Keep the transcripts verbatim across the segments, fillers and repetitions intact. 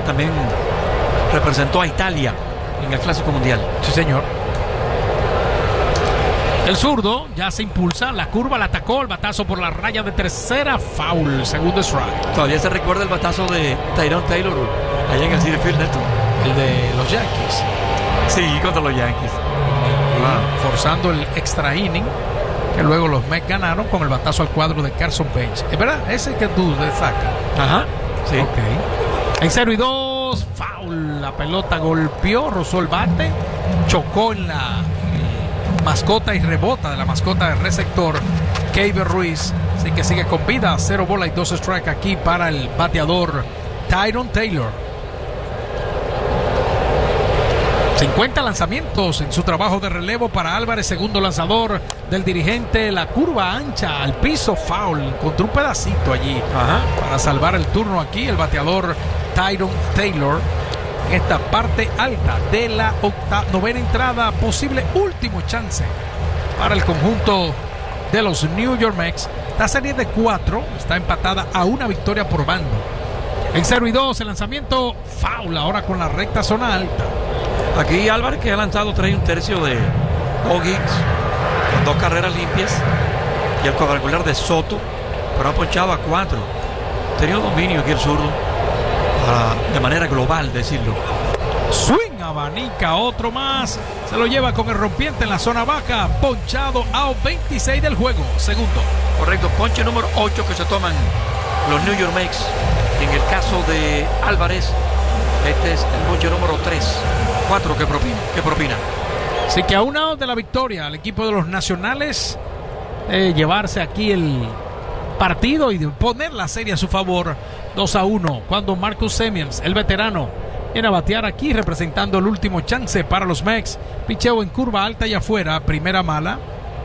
también representó a Italia en el Clásico Mundial. Sí, señor. El zurdo ya se impulsa, la curva la atacó, el batazo por la raya de tercera, foul, segundo strike. Todavía se recuerda el batazo de Tyrone Taylor allá en el Citi Field, Neto. El de los Yankees. Sí, contra los Yankees. Wow. Forzando el extra inning, que luego los Mets ganaron con el batazo al cuadro de Carson Bench. ¿Es verdad? Ese que tú sacas. Ajá, sí. Ok. En cero y dos, foul. La pelota golpeó, rozó el bate, chocó en la mascota y rebota de la mascota del receptor Keibert Ruiz, así que sigue con vida, cero bola y dos strike aquí para el bateador Tyrone Taylor. cincuenta lanzamientos en su trabajo de relevo para Álvarez, segundo lanzador del dirigente, la curva ancha al piso, foul, encontró un pedacito allí. Ajá. Para salvar el turno aquí el bateador Tyrone Taylor. Esta parte alta de la octa, novena entrada, posible último chance para el conjunto de los New York Mets. La serie de cuatro está empatada a una victoria por bando. En cero y dos, el lanzamiento foul, ahora con la recta zona alta. Aquí Álvarez, que ha lanzado tres y un tercio de O'Higgins con dos carreras limpias, y el cuadrangular de Soto, pero ha ponchado a cuatro. Ha tenido dominio aquí el zurdo. Para, de manera global decirlo. Swing, abanica otro más, se lo lleva con el rompiente en la zona baja, ponchado a veintiséis del juego, segundo. Correcto, ponche número ocho que se toman los New York Mets. En el caso de Álvarez, este es el ponche número tres, cuatro que propina, que propina. Así que a un lado de la victoria, el equipo de los Nacionales eh, llevarse aquí el partido y de poner la serie a su favor, dos a uno, cuando Marcus Semien, el veterano, viene a batear aquí representando el último chance para los Mets. Picheo en curva alta y afuera, primera mala.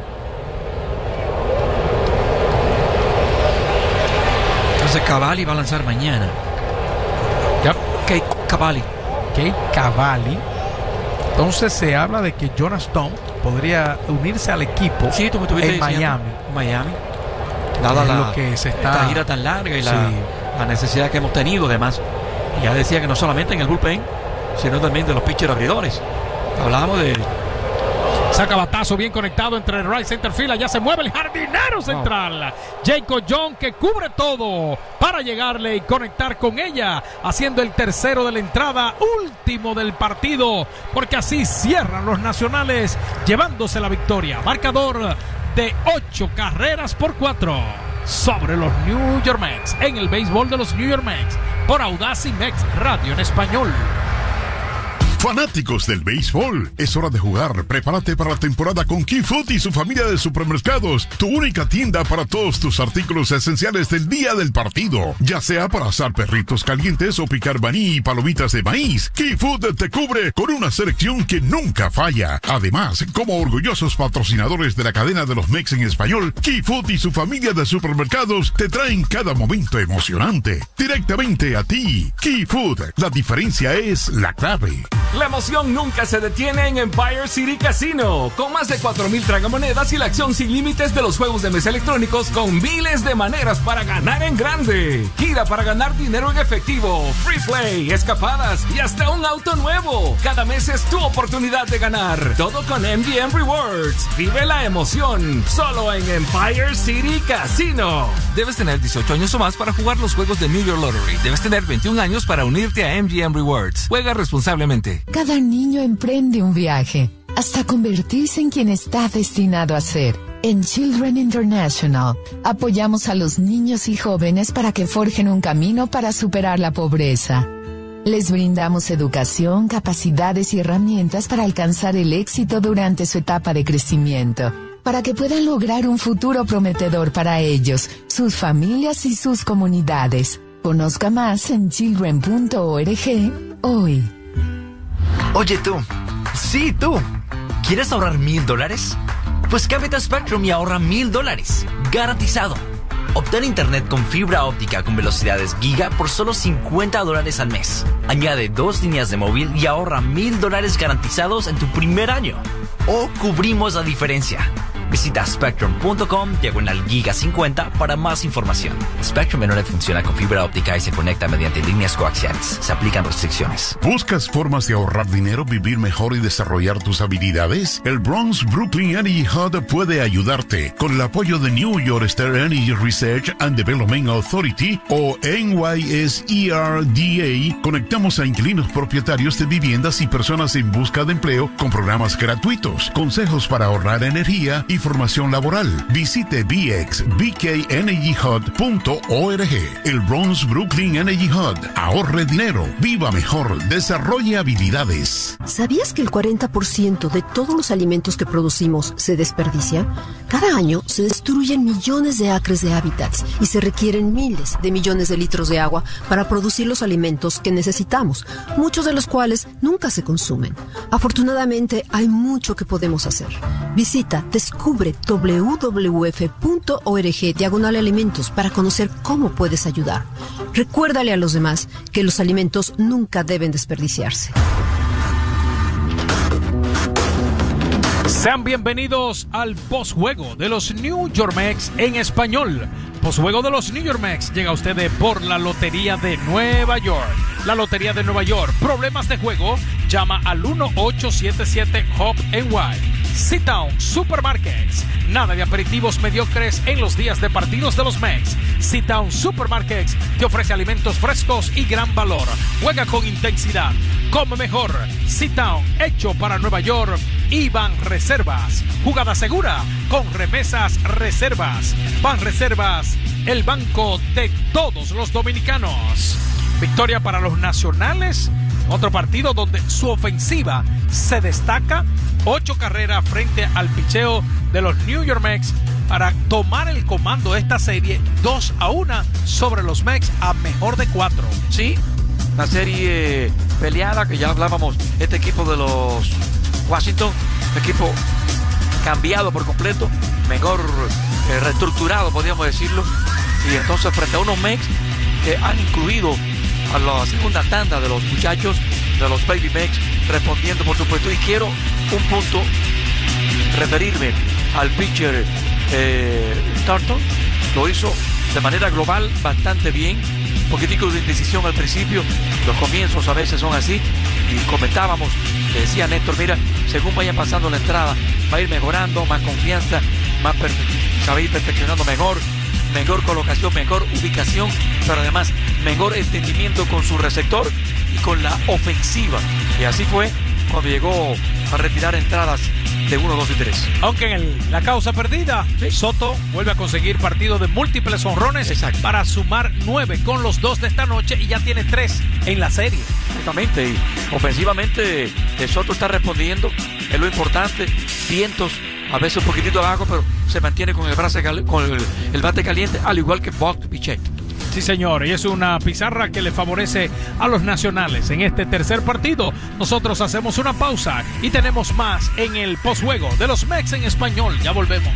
Entonces Cavalli va a lanzar mañana. Ya. Kate Cavalli. Kate Cavalli. Entonces se habla de que Jonas Stone podría unirse al equipo sí, tú me en Miami. Miami. Dada la, lo que se está... esta gira tan larga y sí. la, la necesidad que hemos tenido, además. Ya decía que no solamente en el bullpen, sino también de los pitchers abridores. Hablábamos de... Saca batazo bien conectado entre el right center field. Ya se mueve el jardinero central. Oh. Jacob John, que cubre todo para llegarle y conectar con ella, haciendo el tercero de la entrada, último del partido, porque así cierran los Nacionales, llevándose la victoria. Marcador de ocho carreras por cuatro sobre los New York Mets en el béisbol de los New York Mets por Audacy Mets Radio en español. Fanáticos del béisbol, es hora de jugar. Prepárate para la temporada con Key Food y su familia de supermercados, tu única tienda para todos tus artículos esenciales del día del partido, ya sea para asar perritos calientes o picar maní y palomitas de maíz. Key Food te cubre con una selección que nunca falla. Además, como orgullosos patrocinadores de la cadena de los Mets en español, Key Food y su familia de supermercados te traen cada momento emocionante directamente a ti. Key Food, la diferencia es la clave. La emoción nunca se detiene en Empire City Casino, con más de cuatro mil tragamonedas y la acción sin límites de los juegos de mesa electrónicos con miles de maneras para ganar en grande. Gira para ganar dinero en efectivo, free play, escapadas y hasta un auto nuevo. Cada mes es tu oportunidad de ganar. Todo con M G M Rewards. Vive la emoción, solo en Empire City Casino. Debes tener dieciocho años o más para jugar los juegos de New York Lottery. Debes tener veintiún años para unirte a M G M Rewards. Juega responsablemente. Cada niño emprende un viaje hasta convertirse en quien está destinado a ser. En Children International, apoyamos a los niños y jóvenes para que forjen un camino para superar la pobreza. Les brindamos educación, capacidades y herramientas para alcanzar el éxito durante su etapa de crecimiento, para que puedan lograr un futuro prometedor para ellos, sus familias y sus comunidades. Conozca más en children punto org hoy. Oye tú, sí tú, ¿quieres ahorrar mil dólares? Pues cámbiate a Spectrum y ahorra mil dólares, garantizado. Obtén internet con fibra óptica con velocidades giga por solo cincuenta dólares al mes. Añade dos líneas de móvil y ahorra mil dólares garantizados en tu primer año. O cubrimos la diferencia. Visita spectrum.com diagonal giga cincuenta para más información. Spectrum Internet funciona con fibra óptica y se conecta mediante líneas coaxiales. Se aplican restricciones. ¿Buscas formas de ahorrar dinero, vivir mejor y desarrollar tus habilidades? El Bronx Brooklyn Energy Hub puede ayudarte. Con el apoyo de New York State Energy Research and Development Authority o N Y S E R D A, conectamos a inquilinos propietarios de viviendas y personas en busca de empleo con programas gratuitos, consejos para ahorrar energía y formación laboral. Visite b x b k energy hub punto org. El Bronx Brooklyn Energy Hub. Ahorre dinero, viva mejor, desarrolle habilidades. ¿Sabías que el cuarenta por ciento de todos los alimentos que producimos se desperdicia? Cada año se destruyen millones de acres de hábitats y se requieren miles de millones de litros de agua para producir los alimentos que necesitamos, muchos de los cuales nunca se consumen. Afortunadamente, hay mucho que podemos hacer. Visita descubre w w f punto org diagonal alimentos para conocer cómo puedes ayudar. Recuérdale a los demás que los alimentos nunca deben desperdiciarse. Sean bienvenidos al postjuego de los New York Mets en español. Postjuego de los New York Mets llega a ustedes por la Lotería de Nueva York. La Lotería de Nueva York. ¿Problemas de juego? Llama al uno ocho siete siete H O P N Y. Sit-Down Supermarkets. Nada de aperitivos mediocres en los días de partidos de los Mets. Sit-Down Supermarkets te ofrece alimentos frescos y gran valor. Juega con intensidad. Come mejor. Sit-Down hecho para Nueva York. Y Banreservas. Jugada segura con remesas reservas. Banreservas, el banco de todos los dominicanos. Victoria para los nacionales. Otro partido donde su ofensiva se destaca. Ocho carreras frente al picheo de los New York Mets para tomar el comando de esta serie dos a uno sobre los Mets a mejor de cuatro. Sí, la serie peleada que ya hablábamos. Este equipo de los Washington, equipo cambiado por completo, mejor eh, reestructurado, podríamos decirlo. Y entonces frente a unos Mets que han incluido a la segunda tanda de los muchachos, de los Baby Mets, respondiendo por supuesto. Y quiero un punto referirme al pitcher eh, Thornton. Lo hizo de manera global bastante bien. Un poquitico de indecisión al principio, los comienzos a veces son así. Y comentábamos, le decía Néstor, mira, según vaya pasando la entrada, va a ir mejorando, más confianza, más perfe- se va a ir perfeccionando mejor, mejor colocación, mejor ubicación, pero además mejor entendimiento con su receptor y con la ofensiva. Y así fue cuando llegó a retirar entradas de uno, dos y tres. Aunque en el, la causa perdida, sí, Soto vuelve a conseguir partido de múltiples honrones. Exacto. Para sumar nueve con los dos de esta noche y ya tiene tres en la serie. Exactamente, y ofensivamente eh, Soto está respondiendo, es lo importante. Vientos a veces un poquitito abajo, pero se mantiene con el brazo cal- con el, el bate caliente, al igual que Buck Pichette. Sí, señor, y es una pizarra que le favorece a los nacionales en este tercer partido. Nosotros hacemos una pausa y tenemos más en el postjuego de los Mets en español. Ya volvemos.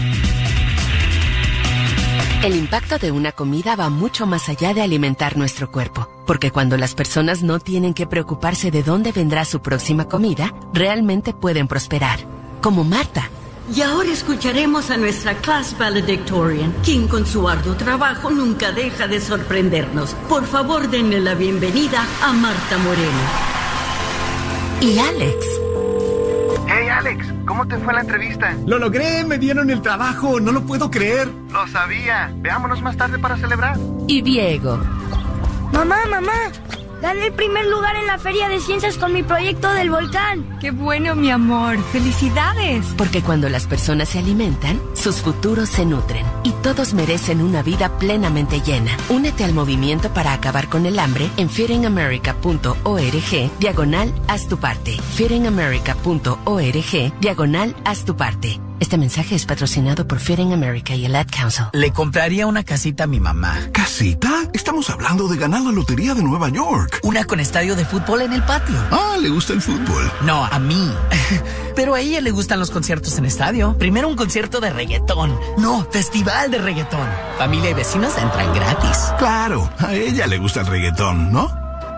El impacto de una comida va mucho más allá de alimentar nuestro cuerpo, porque cuando las personas no tienen que preocuparse de dónde vendrá su próxima comida, realmente pueden prosperar, como Marta. Y ahora escucharemos a nuestra class valedictorian, quien con su arduo trabajo nunca deja de sorprendernos. Por favor, denle la bienvenida a Marta Moreno. Y Alex. Hey Alex, ¿cómo te fue la entrevista? Lo logré, me dieron el trabajo, no lo puedo creer. Lo sabía, veámonos más tarde para celebrar. Y Diego. Mamá, mamá, gané el primer lugar en la Feria de Ciencias con mi proyecto del volcán. ¡Qué bueno, mi amor! ¡Felicidades! Porque cuando las personas se alimentan, sus futuros se nutren. Y todos merecen una vida plenamente llena. Únete al movimiento para acabar con el hambre en feedingamerica.org diagonal haz tu parte. feedingamerica.org diagonal haz tu parte. Este mensaje es patrocinado por Feeding America y el Ad Council. Le compraría una casita a mi mamá. ¿Casita? Estamos hablando de ganar la Lotería de Nueva York. Una con estadio de fútbol en el patio. Ah, ¿le gusta el fútbol? No, a mí. Pero a ella le gustan los conciertos en estadio. Primero un concierto de reggaetón. No, festival de reggaetón. Familia y vecinos entran gratis. Claro, a ella le gusta el reggaetón, ¿no? ¿Te lo imaginas?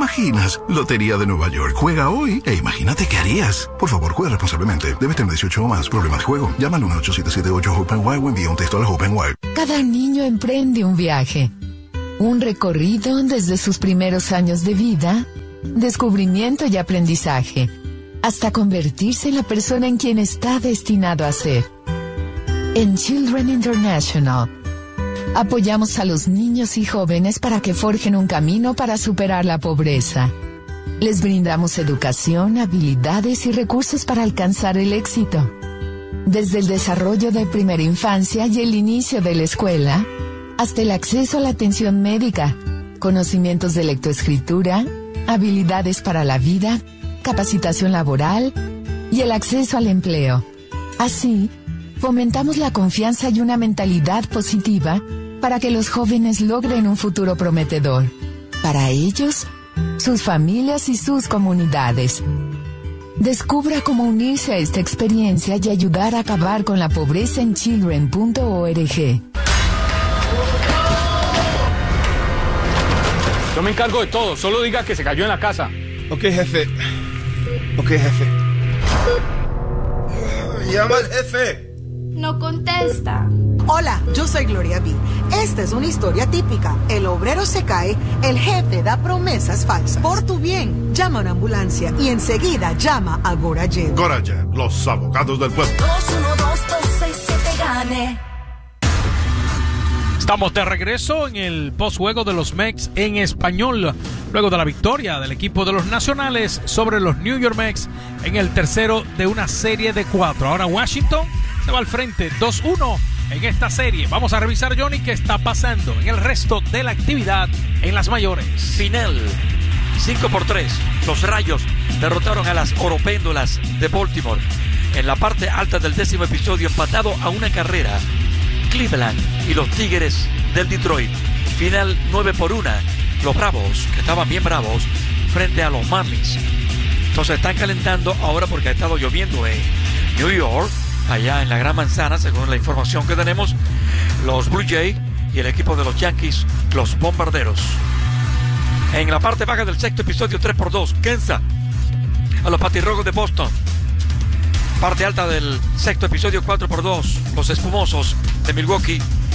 imaginas? Lotería de Nueva York. Juega hoy e imagínate qué harías. Por favor, juega responsablemente. Debes tener dieciocho o más. Problemas de juego. Llama al uno ocho siete siete ocho Hope and Wild o envía un texto a la Hope and Wild. Cada niño emprende un viaje. Un recorrido desde sus primeros años de vida, descubrimiento y aprendizaje, hasta convertirse en la persona en quien está destinado a ser. En Children International, apoyamos a los niños y jóvenes para que forjen un camino para superar la pobreza. Les brindamos educación, habilidades y recursos para alcanzar el éxito. Desde el desarrollo de primera infancia y el inicio de la escuela, hasta el acceso a la atención médica, conocimientos de lectoescritura, habilidades para la vida, capacitación laboral y el acceso al empleo. Así, fomentamos la confianza y una mentalidad positiva para que los jóvenes logren un futuro prometedor. Para ellos, sus familias y sus comunidades. Descubra cómo unirse a esta experiencia y ayudar a acabar con la pobreza en children punto org. Yo me encargo de todo, solo diga que se cayó en la casa. Ok, jefe. Ok, jefe. Llama al jefe. No contesta. Hola, yo soy Gloria B. Esta es una historia típica. El obrero se cae, el jefe da promesas falsas. Por tu bien, llama a una ambulancia y enseguida llama a Gorayen. Gorayen, los abogados del pueblo. dos uno dos dos seis siete gane. Estamos de regreso en el postjuego de los Mex en español, luego de la victoria del equipo de los Nacionales sobre los New York Mex en el tercero de una serie de cuatro. Ahora Washington se va al frente dos uno en esta serie. Vamos a revisar, Johnny, qué está pasando en el resto de la actividad en las mayores. Final, cinco por tres. Los Rayos derrotaron a las Oropéndolas de Baltimore. En la parte alta del décimo episodio, empatado a una carrera, Cleveland y los Tigres del Detroit. Final nueve por uno. Los Bravos, que estaban bien bravos, frente a los Marlins. Entonces están calentando ahora porque ha estado lloviendo en New York, allá en la Gran Manzana, según la información que tenemos. Los Blue Jays y el equipo de los Yankees, los Bombarderos. En la parte baja del sexto episodio, tres por dos, Kansas a los Patirrojos de Boston. Parte alta del sexto episodio, cuatro por dos, los Espumosos de Milwaukee.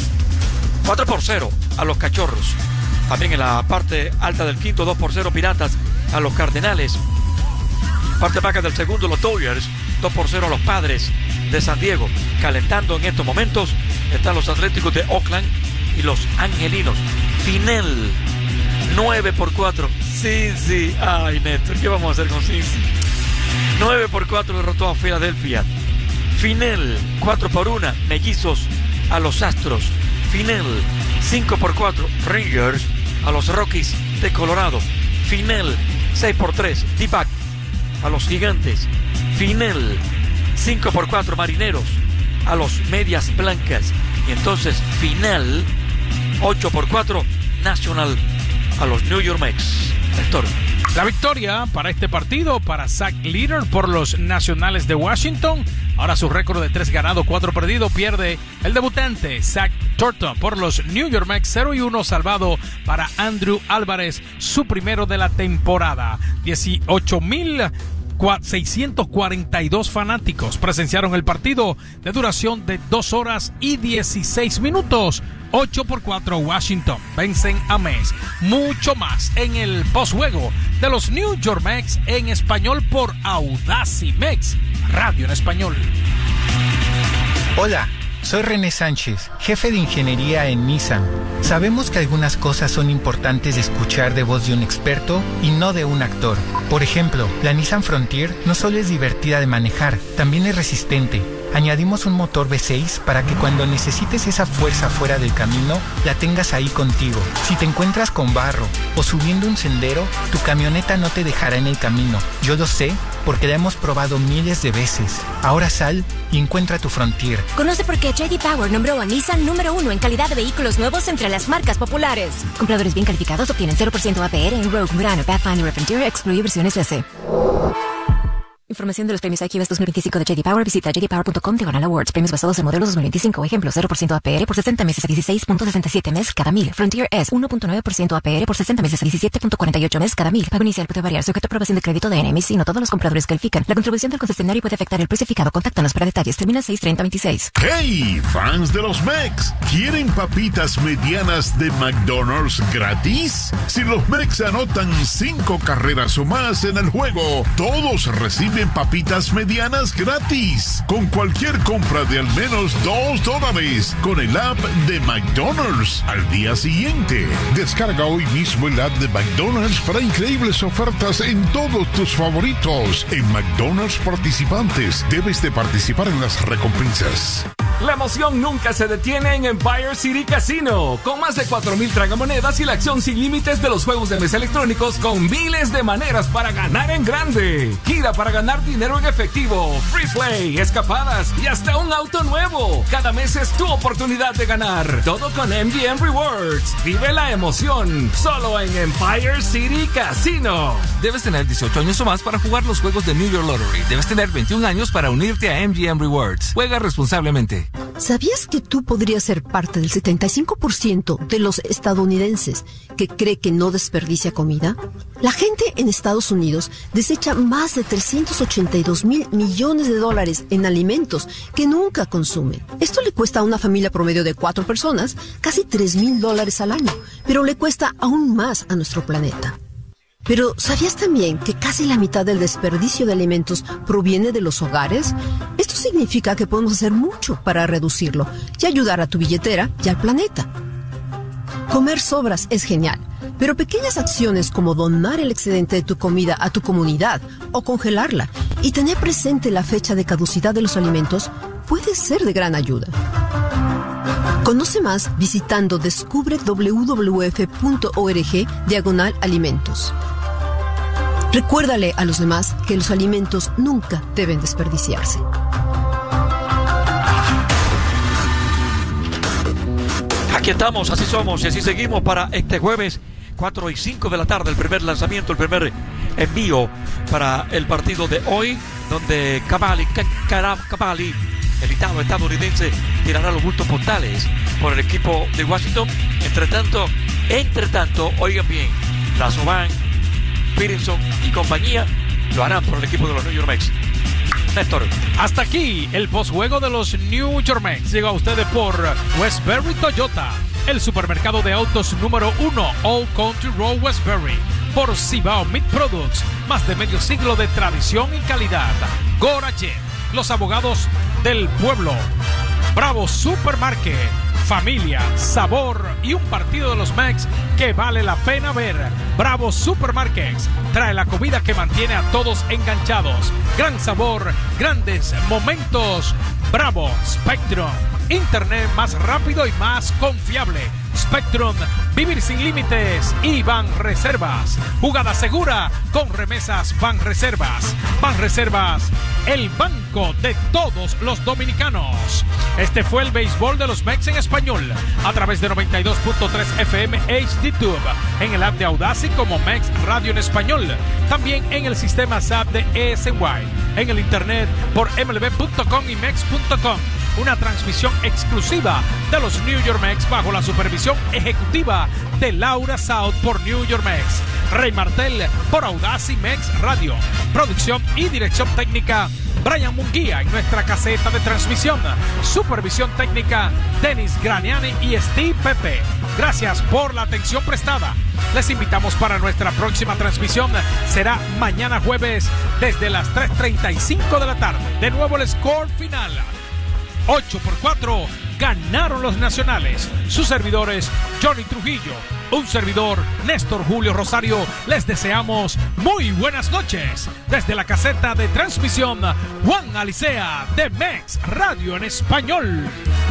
cuatro por cero a los Cachorros. También en la parte alta del quinto, dos por cero, Piratas a los Cardenales. Parte baja del segundo, los Dodgers, dos por cero a los Padres de San Diego. Calentando en estos momentos están los Atléticos de Oakland y los Angelinos. Final, nueve por cuatro. Cincy. Ay, Néstor, ¿qué vamos a hacer con Cincy? nueve por cuatro derrotó a Filadelfia. Final, cuatro por uno, Mellizos a los Astros. Final, cinco por cuatro, Rangers a los Rockies de Colorado. Final, seis por tres, D-Back a los Gigantes. Final, cinco por cuatro, Marineros a los Medias Blancas. Y entonces, final, ocho por cuatro, National a los New York Mets. Héctor. La victoria para este partido, para Zach Leader por los Nacionales de Washington. Ahora su récord de tres ganados, cuatro perdidos. Pierde el debutante Zach Thornton por los New York Mets, cero y uno. Salvado para Andrew Álvarez, su primero de la temporada. dieciocho mil seiscientos cuarenta y dos fanáticos presenciaron el partido de duración de dos horas y dieciséis minutos. ocho por cuatro, Washington vencen a Mets. Mucho más en el postjuego de los New York Mets en español por Audacy Mex, radio en español. Hola, soy René Sánchez, jefe de ingeniería en Nissan. Sabemos que algunas cosas son importantes de escuchar de voz de un experto y no de un actor. Por ejemplo, la Nissan Frontier no solo es divertida de manejar, también es resistente. Añadimos un motor V seis para que cuando necesites esa fuerza fuera del camino, la tengas ahí contigo. Si te encuentras con barro o subiendo un sendero, tu camioneta no te dejará en el camino. Yo lo sé porque la hemos probado miles de veces. Ahora sal y encuentra tu Frontier. Conoce por qué J D Power nombró a Nissan número uno en calidad de vehículos nuevos entre las marcas populares. Compradores bien calificados obtienen cero por ciento A P R en Rogue, Murano, Pathfinder y Frontier, excluye versiones S. Información de los premios I Q S dos mil veinticinco de J D Power. Visita j d power punto com diagonal awards. Premios basados en modelos dos mil veinticinco. Ejemplo, cero por ciento A P R por sesenta meses a dieciséis punto sesenta y siete mes cada mil. Frontier S, uno punto nueve por ciento A P R por sesenta meses a diecisiete punto cuarenta y ocho mes cada mil. Pago inicial puede variar sujeto a aprobación de crédito de N M I C. No todos los compradores califican. La contribución del concesionario puede afectar el precio fijado. Contáctanos para detalles. Termina seis treinta veintiséis. ¡Hey! Fans de los Mex, ¿quieren papitas medianas de McDonald's gratis? Si los Mex anotan cinco carreras o más en el juego, todos reciben papitas medianas gratis. Con cualquier compra de al menos dos dólares con el app de McDonald's al día siguiente. Descarga hoy mismo el app de McDonald's para increíbles ofertas en todos tus favoritos. En McDonald's participantes, debes de participar en las recompensas. La emoción nunca se detiene en Empire City Casino. Con más de cuatro mil tragamonedas y la acción sin límites de los juegos de mesa electrónicos con miles de maneras para ganar en grande. Gira para ganar dinero en efectivo, free play, escapadas y hasta un auto nuevo. Cada mes es tu oportunidad de ganar. Todo con M G M Rewards. Vive la emoción solo en Empire City Casino. Debes tener dieciocho años o más para jugar los juegos de New York Lottery. Debes tener veintiún años para unirte a M G M Rewards. Juega responsablemente. ¿Sabías que tú podrías ser parte del setenta y cinco por ciento de los estadounidenses que cree que no desperdicia comida? La gente en Estados Unidos desecha más de trescientos ochenta y dos mil millones de dólares en alimentos que nunca consumen. Esto le cuesta a una familia promedio de cuatro personas casi tres mil dólares al año, pero le cuesta aún más a nuestro planeta. Pero, ¿sabías también que casi la mitad del desperdicio de alimentos proviene de los hogares? Esto significa que podemos hacer mucho para reducirlo y ayudar a tu billetera y al planeta. Comer sobras es genial, pero pequeñas acciones como donar el excedente de tu comida a tu comunidad o congelarla y tener presente la fecha de caducidad de los alimentos puede ser de gran ayuda. Conoce más visitando descubre w w f punto org diagonal alimentos. Recuérdale a los demás que los alimentos nunca deben desperdiciarse. Aquí estamos, así somos y así seguimos para este jueves cuatro y cinco de la tarde, el primer lanzamiento, el primer envío para el partido de hoy, donde Cavalli, Cavalli, el hitado estadounidense, tirará los bultos postales por el equipo de Washington. Entre tanto, entre tanto, oigan bien, la Soban, Peterson y compañía lo harán por el equipo de los New York Mets. Néstor. Hasta aquí el postjuego de los New York Mets. Llega a ustedes por Westbury Toyota, el supermercado de autos número uno, Old Country Road Westbury. Por Cibao Meat Products, más de medio siglo de tradición y calidad. Gorajet, los abogados del pueblo. Bravo Supermarket, familia, sabor y un partido de los Mets que vale la pena ver. Bravo Supermarkets trae la comida que mantiene a todos enganchados. Gran sabor, grandes momentos. Bravo Spectrum, internet más rápido y más confiable. Spectrum, vivir sin límites. Y Banreservas, jugada segura con remesas Banreservas. Banreservas, el banco de todos los dominicanos. Este fue el béisbol de los Mets en español a través de noventa y dos punto tres F M H D Tube, en el app de Audacy como Mets Radio en español, también en el sistema S A P de E S Y, en el internet por M L B punto com y Mex punto com. Una transmisión exclusiva de los New York Mets bajo la supervisión ejecutiva de Laura South por New York Mets. Rey Martel por Audacy Mex Radio. Producción y dirección técnica Brian Munguía en nuestra caseta de transmisión. Supervisión técnica Denis Graniani y Steve Pepe. Gracias por la atención prestada. Les invitamos para nuestra próxima transmisión. Será mañana jueves desde las tres treinta y cinco de la tarde. De nuevo el score final. ocho por cuatro ganaron los nacionales. Sus servidores Johnny Trujillo, un servidor Néstor Julio Rosario. Les deseamos muy buenas noches. Desde la caseta de transmisión Juan Alicea de Mex Radio en español.